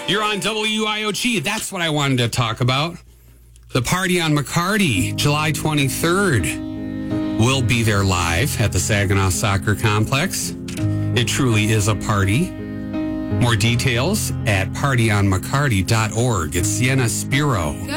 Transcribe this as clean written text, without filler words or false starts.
You're on WIOG. That's what I wanted to talk about. The party on McCarty, July 23rd. We'll be there live at the Saginaw Soccer Complex. It truly is a party. More details at partyonmccarty.org. It's Sienna Spiro.